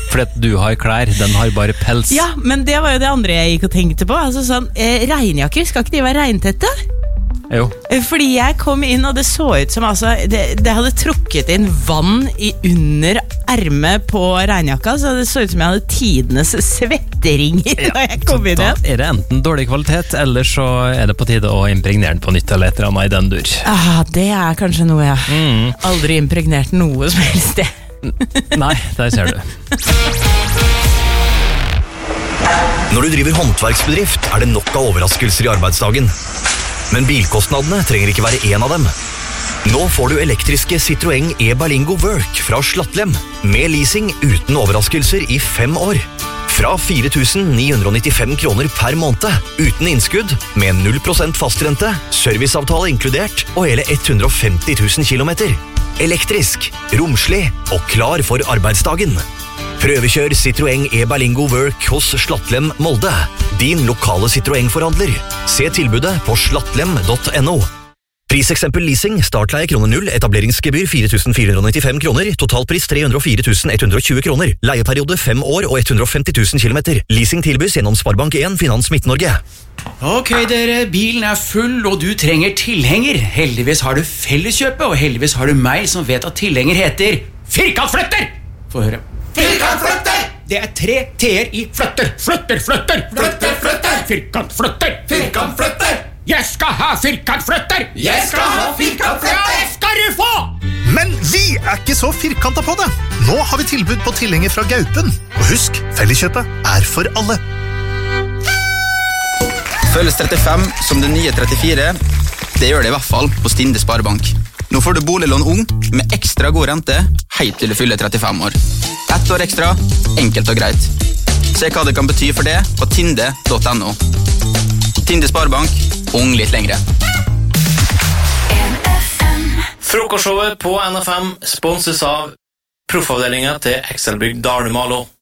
Fordi at du har klær, den har bare pels. Ja, men det var jo det andre jeg gikk og tenkte på. Altså sånn, regnjakker, skal ikke de være regntette? Jo. Fordi jeg kom inn, og det så ut som altså, det hadde trukket inn vann under ermet på regnjakka, så det så ut som jeg hadde tidenes svetteringer da jeg kom inn igjen. Da det enten dårlig kvalitet, eller så det på tide å impregnere den på nytt, eller et eller annet i den dur. Det kanskje noe jeg aldri impregnert noe som helst det. Nei, der ser du. Når du driver håndverksbedrift, det nok av overraskelser i arbeidsdagen. Men bilkostnadene trenger ikke være en av dem. Nå får du elektriske Citroën e-Berlingo Work fra Slattlem, med leasing uten overraskelser i 5 år. Fra 4.995 kroner per måned, uten innskudd, med 0% fastrente, serviceavtale inkludert, og hele 150 000 kilometer. Elektrisk, romslig og klar for arbeidsdagen. Prøvekjør Citroën e-Berlingo Work hos Slattlem Molde, din lokale Citroën-forhandler. Se tilbudet på slattlem.no. Priseksempel leasing, startleie kroner 0, etableringsgebyr 4.495 kroner, totalpris 304.120 kroner, leieperiode 5 år og 150 000 kilometer. Leasing tilbys gjennom Sparebank 1 Finans Midt-Norge. Ok dere, bilen full og du trenger tilhenger. Heldigvis har du Felleskjøpet, og heldigvis har du meg som vet at tilhenger heter Firkantflytter! Få høre. Firkantflytter! Det 3 T-er i flytter. Flytter, flytter! Flytter, flytter! Firkantflytter! Firkantflytter! Jeg skal ha firkantflytter! Jeg skal ha firkantflytter! Ja, det skal du få! Men vi ikke så firkantet på det. Nå har vi tilbud på tilhenger fra Gaupen. Og husk, Felleskjøpet for alle. Føles 35 som det nye 34. Det gjør det i hvert fall på Stinde Sparebank. Nå får du boliglån ung med ekstra god rente helt til du fyller 35 år. 1 år ekstra, enkelt og greit. Se hva det kan bety for det på tinde.no. Tinde Sparebank, ung litt lengre. Frokostshowet på NFM sponses av proffavdelingen til Excelbygg Dalmalo.